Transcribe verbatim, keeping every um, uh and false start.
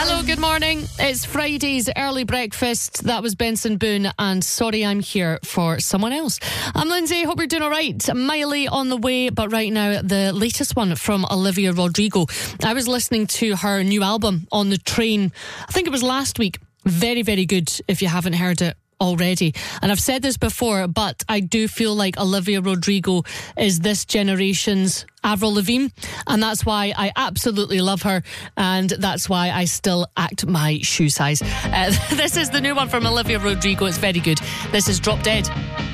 Hello, good morning. It's Friday's early breakfast. That was Benson Boone and Sorry I'm Here for Someone Else. I'm Lindsay, hope you're doing all right. Miley on the way, but right now the latest one from Olivia Rodrigo. I was listening to her new album on the train, I think it was last week. Very, very good if you haven't heard it already. And I've said this before, but I do feel like Olivia Rodrigo is this generation's Avril Lavigne, and that's why I absolutely love her, and that's why I still act my shoe size. Uh, this is the new one from Olivia Rodrigo. It's very good. This is Drop Dead.